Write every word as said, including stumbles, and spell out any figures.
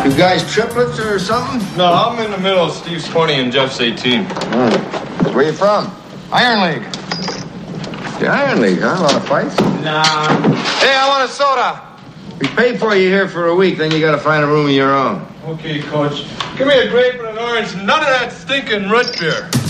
You guys triplets or something? No, I'm in the middle of Steve's twenty and Jeff's eighteen. Mm. Where you from? Iron League. The Iron League, huh? A lot of fights? Nah. Hey, I want a soda. We pay for you here for a week, then you gotta find a room of your own. Okay, Coach. Give me a grape and an orange. None of that stinking root beer.